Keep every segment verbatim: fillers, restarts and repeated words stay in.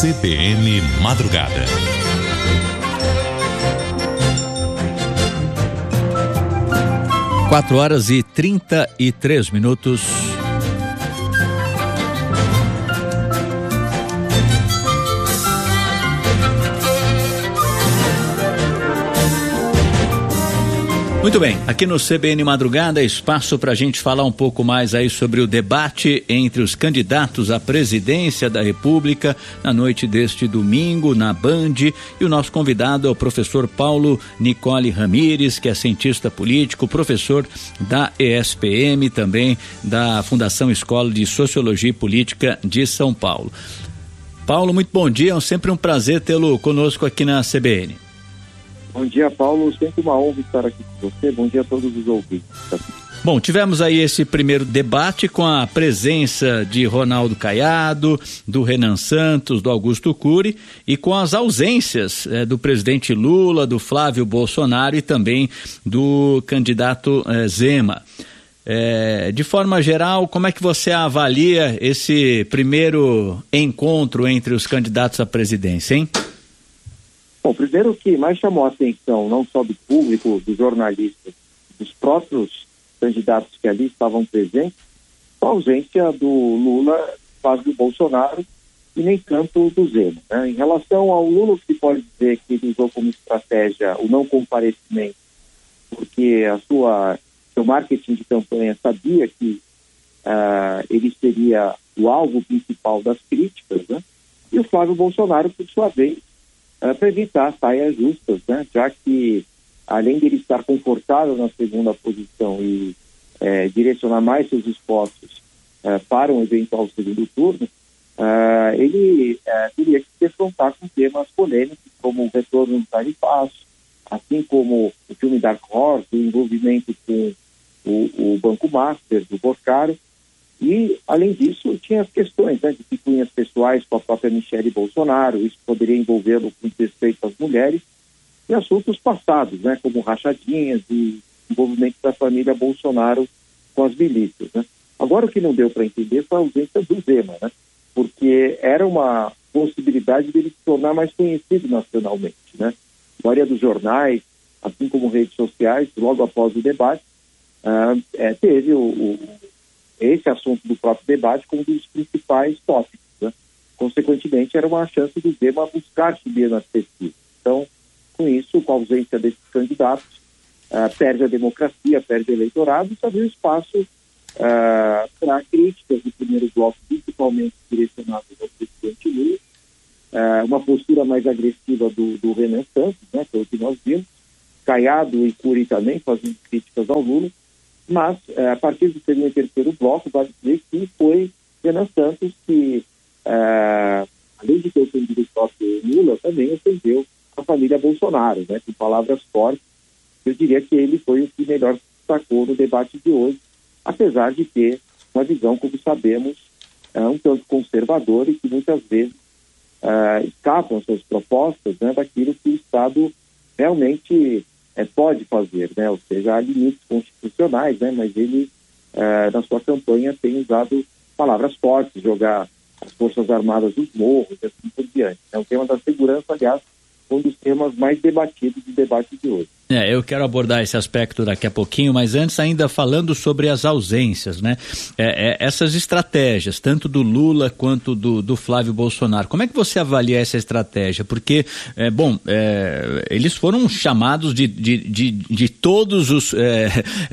C B N Madrugada. Quatro horas e trinta e três minutos. Muito bem, aqui no C B N Madrugada, espaço para a gente falar um pouco mais aí sobre o debate entre os candidatos à presidência da República na noite deste domingo, na Band, e o nosso convidado é o professor Paulo Nicole Ramires, que é cientista político, professor da E S P M, também da Fundação Escola de Sociologia e Política de São Paulo. Paulo, muito bom dia, é sempre um prazer tê-lo conosco aqui na C B N. Bom dia, Paulo. Sempre uma honra estar aqui com você. Bom dia a todos os ouvintes. Bom, tivemos aí esse primeiro debate com a presença de Ronaldo Caiado, do Renan Santos, do Augusto Cury, e com as ausências eh, do presidente Lula, do Flávio Bolsonaro e também do candidato eh, Zema. Eh, de forma geral, como é que você avalia esse primeiro encontro entre os candidatos à presidência, hein? Bom, primeiro o que mais chamou a atenção, não só do público, dos jornalistas, dos próprios candidatos que ali estavam presentes, a ausência do Lula, Flávio Bolsonaro e nem tanto do Zema, né? Em relação ao Lula, se pode dizer que ele usou como estratégia o não comparecimento, porque a sua, seu marketing de campanha sabia que uh, ele seria o alvo principal das críticas, né? E o Flávio Bolsonaro, por sua vez, Uh, para evitar saias justas, né? Já que, além de ele estar confortável na segunda posição e eh, direcionar mais seus esforços uh, para um eventual segundo turno, uh, ele uh, teria que se defrontar com temas polêmicos, como o retorno do tarifaço, assim como o filme Dark Horse, o envolvimento com o, o Banco Master, do Boscaro. E, além disso, tinha as questões, né, de picuinhas pessoais com a própria Michele Bolsonaro, isso poderia envolvê-lo com respeito às mulheres, e assuntos passados, né, como rachadinhas e envolvimento da família Bolsonaro com as milícias, né. Agora, o que não deu para entender foi a ausência do Zema, né, porque era uma possibilidade dele se tornar mais conhecido nacionalmente, né. A maioria dos jornais, assim como redes sociais, logo após o debate, uh, é, teve o... o esse assunto do próprio debate como um dos principais tópicos, né? Consequentemente, era uma chance do Zema buscar subir nas pesquisas. Então, com isso, com a ausência desses candidatos, uh, perde a democracia, perde o eleitorado, e só abriu espaço uh, para críticas do primeiro bloco, principalmente direcionadas ao presidente Lula, uh, uma postura mais agressiva do, do Renan Santos, né, pelo que nós vimos, Caiado e Cury também fazendo críticas ao Lula. Mas, a partir do segundo e terceiro bloco, vale dizer que foi Renan Santos que, uh, além de ter ofendido o próprio Lula, também ofendeu a família Bolsonaro, né, com palavras fortes. Eu diria que ele foi o que melhor se destacou no debate de hoje, apesar de ter uma visão, como sabemos, uh, um tanto conservadora e que muitas vezes uh, escapam suas propostas, né, daquilo que o Estado realmente... É, pode fazer, né? Ou seja, há limites constitucionais, né? Mas ele, é, na sua campanha, tem usado palavras fortes, jogar as Forças Armadas dos morros e assim por diante. É o tema da segurança, aliás, um dos temas mais debatidos do debate de hoje. É, eu quero abordar esse aspecto daqui a pouquinho, mas antes ainda falando sobre as ausências, né? É, é, essas estratégias, tanto do Lula quanto do, do Flávio Bolsonaro, como é que você avalia essa estratégia? Porque, é, bom, é, eles foram chamados de, de, de, de todos os, é,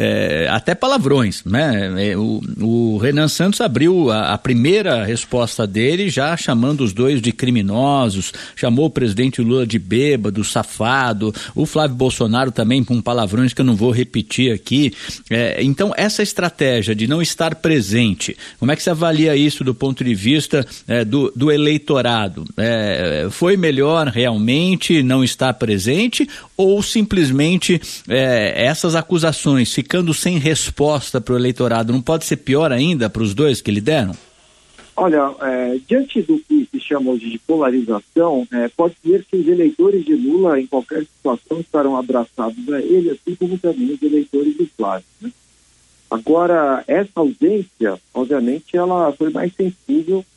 é, até palavrões, né? O, o Renan Santos abriu a, a primeira resposta dele já chamando os dois de criminosos, chamou o presidente Lula de bêbado, safado, o Flávio Bolsonaro também com palavrões que eu não vou repetir aqui. É, então, essa estratégia de não estar presente, como é que você avalia isso do ponto de vista é, do, do eleitorado? É, foi melhor realmente não estar presente ou simplesmente é, essas acusações ficando sem resposta para o eleitorado não pode ser pior ainda para os dois que lhe deram? Olha, é, diante do que se chama hoje de polarização, é, pode dizer que os eleitores de Lula, em qualquer situação, estarão abraçados a ele, assim como também os eleitores do Flávio, né? Agora, essa ausência, obviamente, ela foi mais sensível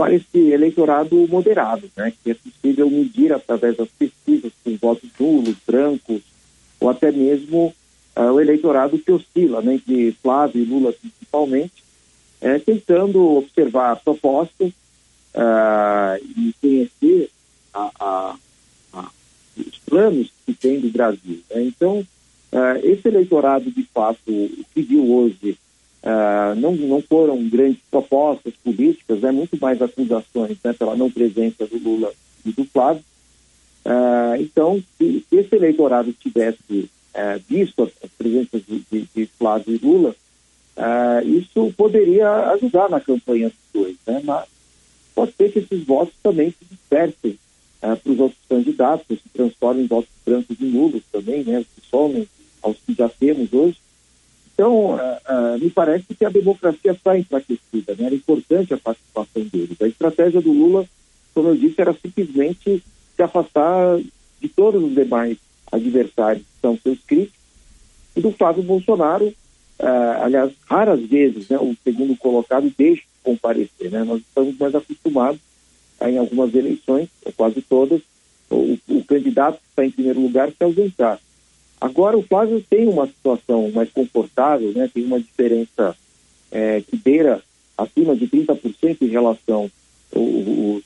para esse eleitorado moderado, né, que é possível medir através das pesquisas com votos nulos, brancos, ou até mesmo uh, o eleitorado que oscila, né, entre Flávio e Lula principalmente, é, tentando observar propostas uh, e conhecer a, a, a, os planos que tem do Brasil, né? Então, uh, esse eleitorado, de fato, o que viu hoje, uh, não, não foram grandes propostas políticas, né? Muito mais acusações, né, pela não presença do Lula e do Flávio. Uh, então, se, se esse eleitorado tivesse uh, visto as presenças de, de, de Flávio e Lula, uh, isso poderia ajudar na campanha dos dois, né? Mas pode ser que esses votos também se dispersem uh, para os outros candidatos, se transformem em votos brancos e nulos também, né? Se somem aos que já temos hoje. Então, uh, uh, me parece que a democracia está enfraquecida, né? Era importante a participação deles. A estratégia do Lula, como eu disse, era simplesmente se afastar de todos os demais adversários que são seus críticos, e do Flávio Bolsonaro, uh, aliás, raras vezes, né, o segundo colocado deixa de comparecer, né? Nós estamos mais acostumados a, em algumas eleições, quase todas, o, o candidato que está em primeiro lugar se ausentar. Agora o Flávio tem uma situação mais confortável, né? Tem uma diferença é, que beira acima de trinta por cento em relação aos,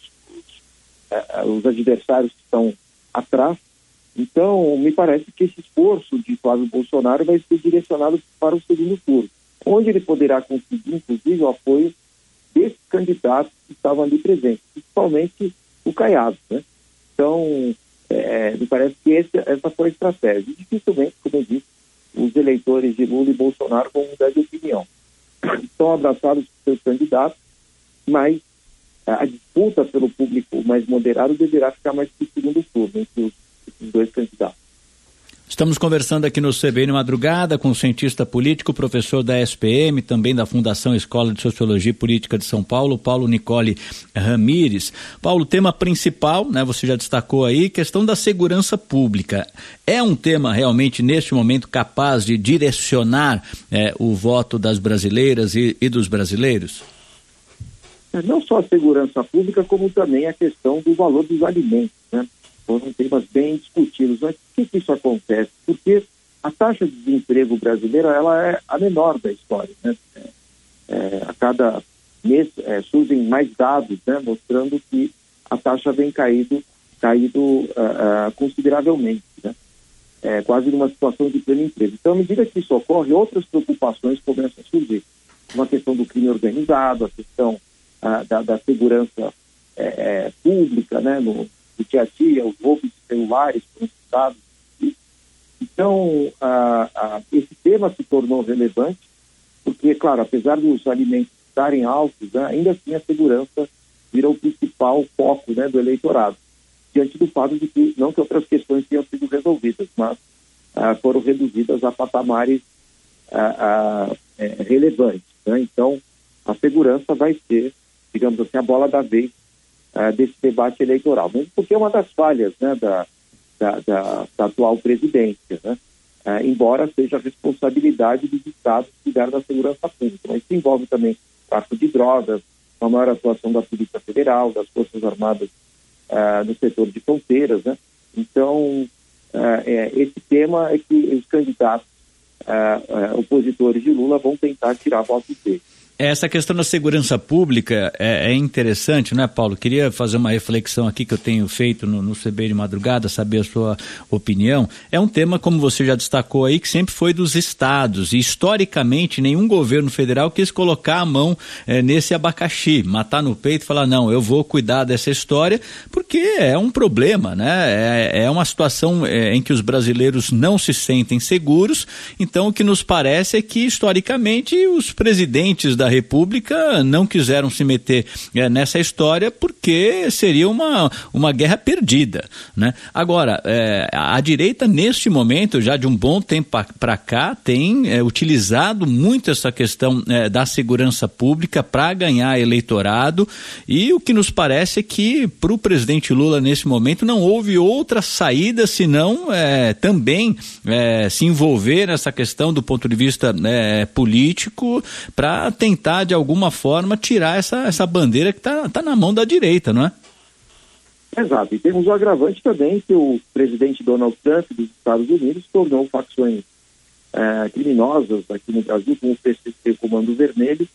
os adversários que estão atrás. Então, me parece que esse esforço de Flávio Bolsonaro vai ser direcionado para o segundo turno, onde ele poderá conseguir, inclusive, o apoio desses candidatos que estavam ali presentes, principalmente o Caiado, né? Então, é, me parece que esse, essa foi a estratégia. E dificilmente, como eu disse, os eleitores de Lula e Bolsonaro vão mudar de opinião. Estão abraçados por seus candidatos, mas a disputa pelo público mais moderado deverá ficar mais para o segundo turno, entre os, os dois candidatos. Estamos conversando aqui no C B N Madrugada com o cientista político, professor da S P M, também da Fundação Escola de Sociologia e Política de São Paulo, Paulo Nicole Ramires. Paulo, o tema principal, né, você já destacou aí, questão da segurança pública. É um tema realmente, neste momento, capaz de direcionar é, o voto das brasileiras e, e dos brasileiros? Não só a segurança pública, como também a questão do valor dos alimentos, né? Foram temas bem discutidos. Mas por que, que isso acontece? Porque a taxa de desemprego brasileira, ela é a menor da história, né? É, é, a cada mês é, surgem mais dados, né, mostrando que a taxa vem caído, caído uh, uh, consideravelmente, né? É, quase numa situação de pleno emprego. Então, à medida que isso ocorre, outras preocupações começam a surgir. Uma questão do crime organizado, a questão uh, da, da segurança é, é, pública, né, no do dia a dia, os roubos de celulares foram citados. Então, ah, ah, esse tema se tornou relevante, porque, claro, apesar dos alimentos estarem altos, né, ainda assim a segurança virou o principal foco, né, do eleitorado, diante do fato de que, não que outras questões tenham sido resolvidas, mas ah, foram reduzidas a patamares ah, ah, é, relevantes, né? Então, a segurança vai ser, digamos assim, a bola da vez Uh, desse debate eleitoral, mesmo porque é uma das falhas, né, da, da, da, da atual presidência, né? Uh, embora seja a responsabilidade dos estados cuidar da segurança pública, mas isso envolve também tráfico de drogas, uma maior atuação da Polícia Federal, das Forças Armadas uh, no setor de fronteiras, né? Então, uh, é, esse tema é que os candidatos uh, uh, opositores de Lula vão tentar tirar votos dele. Essa questão da segurança pública é, é interessante, né, Paulo? Queria fazer uma reflexão aqui que eu tenho feito no, no C B de Madrugada, saber a sua opinião. É um tema, como você já destacou aí, que sempre foi dos estados e, historicamente, nenhum governo federal quis colocar a mão é, nesse abacaxi, matar no peito e falar, não, eu vou cuidar dessa história, porque é um problema, né? É, é uma situação é, em que os brasileiros não se sentem seguros. Então, o que nos parece é que, historicamente, os presidentes da República não quiseram se meter é, nessa história porque seria uma, uma guerra perdida, né? Agora, é, a direita neste momento, já de um bom tempo para cá, tem é, utilizado muito essa questão é, da segurança pública para ganhar eleitorado, e o que nos parece é que para o presidente Lula nesse momento não houve outra saída senão é, também é, se envolver nessa questão do ponto de vista é, político para tentar tentar, de alguma forma, tirar essa, essa bandeira que está tá na mão da direita, não é? Exato, e temos o agravante também que o presidente Donald Trump dos Estados Unidos tornou facções é, criminosas aqui no Brasil, como o P C C, o Comando Vermelho,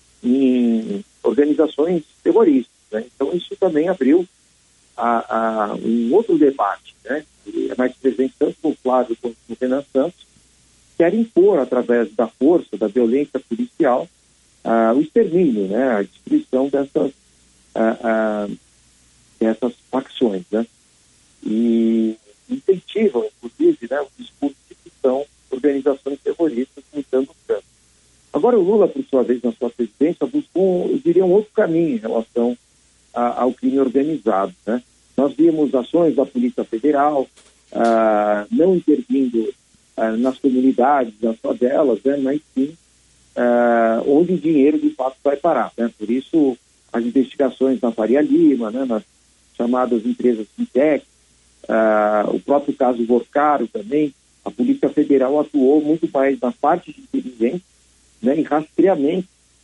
em organizações terroristas, né? Então isso também abriu a, a um outro debate, né? Que é mais presente tanto no Flávio quanto no Renan Santos, quer impor, através da força, da violência policial, uh, o extermínio, né? A destruição dessas, uh, uh, dessas facções, né? E incentivam, inclusive, né, o discurso de que são organizações terroristas imitando o Trump. Agora o Lula, por sua vez, na sua presidência, buscou, eu diria, um outro caminho em relação a, ao crime organizado, né? Nós vimos ações da Polícia Federal, uh, não intervindo uh, nas comunidades, nas favelas, né? Mas sim uh, onde o dinheiro de fato vai parar, né? Por isso, as investigações na Faria Lima, né? Nas chamadas empresas fintech, uh, o próprio caso Vorcaro também, a Polícia Federal atuou muito mais na parte de inteligência, né, em rastreamento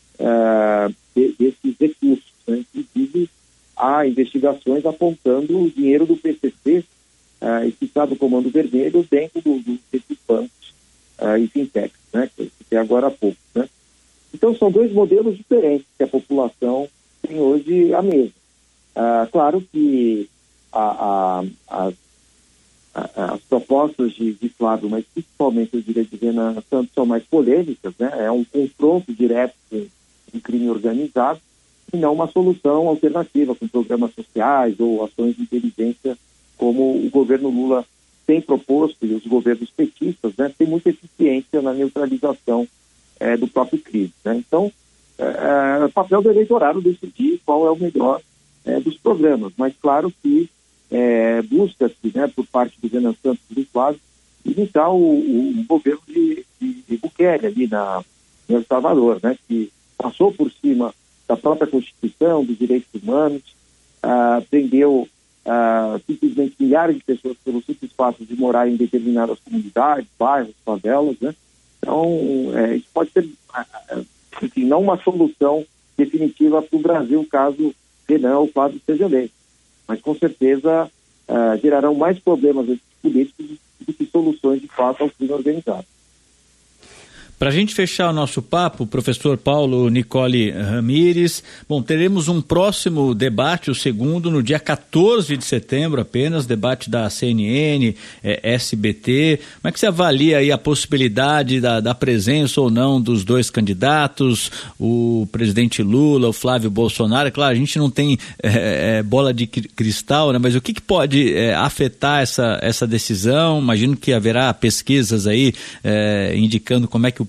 uh, de, desses recursos, né? Inclusive há investigações apontando o dinheiro do P C C, uh, esse do Comando Vermelho, dentro do, do, desses bancos uh, e fintechs, né, que é agora há pouco, né? Então são dois modelos diferentes que a população tem hoje à mesa. Uh, claro que a, a, a, a, as propostas de, de Flávio, mas principalmente eu diria de Renan Santos, são mais polêmicas, né? É um confronto direto com o crime organizado e não uma solução alternativa com programas sociais ou ações de inteligência como o governo Lula tem proposto e os governos petistas, né? Tem muita eficiência na neutralização é, do próprio crime, né? Então, é, é papel do eleitorado decidir qual é o melhor É, dos programas, mas claro que é, busca-se, né, por parte do Renan Santos e do Flávio, imitar o, o, o governo de, de, de Bukele ali na, em El Salvador, né, que passou por cima da própria Constituição, dos direitos humanos, ah, prendeu ah, simplesmente milhares de pessoas pelo simples fato de morar em determinadas comunidades, bairros, favelas, né? Então, é, isso pode ser, enfim, não uma solução definitiva para o Brasil, caso Renan ou Flávio seja eleito, mas com certeza uh, gerarão mais problemas políticos do que soluções de fato ao crime organizado. Para a gente fechar o nosso papo, professor Paulo Nicole Ramires, bom, teremos um próximo debate, o segundo, no dia quatorze de setembro apenas, debate da C N N, é, S B T. Como é que você avalia aí a possibilidade da, da presença ou não dos dois candidatos, o presidente Lula, o Flávio Bolsonaro? Claro, a gente não tem é, é, bola de cristal, né? Mas o que, que pode é, afetar essa, essa decisão? Imagino que haverá pesquisas aí é, indicando como é que o